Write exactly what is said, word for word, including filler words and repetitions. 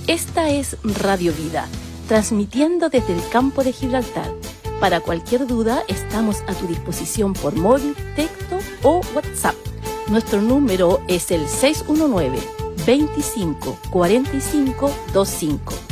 Esta es Radio Vida, transmitiendo desde el campo de Gibraltar. Para cualquier duda, estamos a tu disposición por móvil, texto o WhatsApp. Nuestro número es el seis uno nueve, veinticinco, cuarenta y cinco veinticinco.